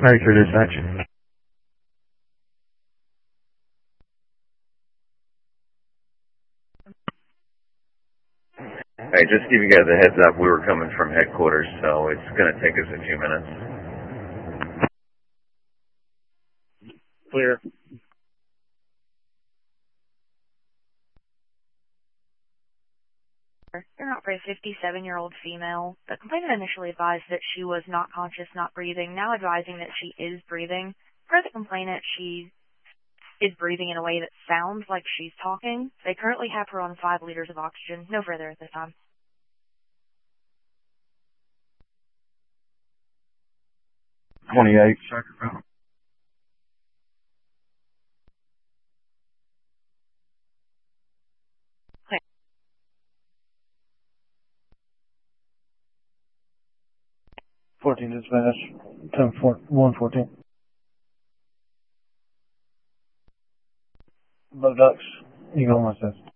Mary through dispatch. Hey, just give you guys a heads up, we were coming from headquarters, so it's going to take us a few minutes. Clear. You're not for a 57-year-old female. The complainant initially advised that she was not conscious, not breathing, now advising that she is breathing. Per the complainant, she is breathing in a way that sounds like she's talking. They currently have her on 5 liters of oxygen. No further at this time. 28. 14 dispatch. 114. Low ducks. Eagle 1 says.